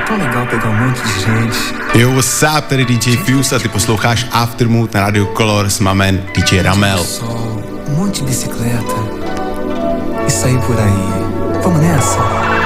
tão legal pegar monte de gente. Yo, what's up, tady DJ Fuse a ty posloucháš Aftermood na Radio Color s mamem DJ Ramel. Sol, monte de bicicleta e sair por aí. Vamos nessa?